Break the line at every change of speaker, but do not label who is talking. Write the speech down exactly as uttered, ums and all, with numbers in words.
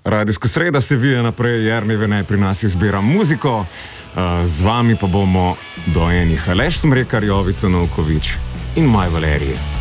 Radijska sreda se vije naprej, Jernej Vene pri nas izbira muziko. Z vami pa bomo do enih Aleš Smrekar, Jovica Novković in Maj Valerije.